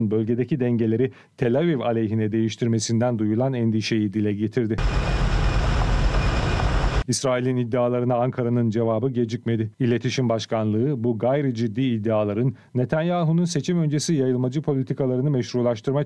bölgedeki dengeleri Tel Aviv aleyhine değiştirmesinden duyulan endişeyi dile getirdi. İsrail'in iddialarına Ankara'nın cevabı gecikmedi. İletişim Başkanlığı bu gayri ciddi iddiaların Netanyahu'nun seçim öncesi yayılmacı politikalarını meşrulaştırma